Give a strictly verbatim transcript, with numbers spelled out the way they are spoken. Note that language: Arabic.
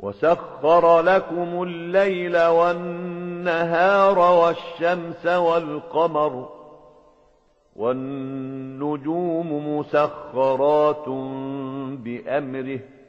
وسخر لكم الليل والنهار والشمس والقمر والنجوم مسخرات بأمره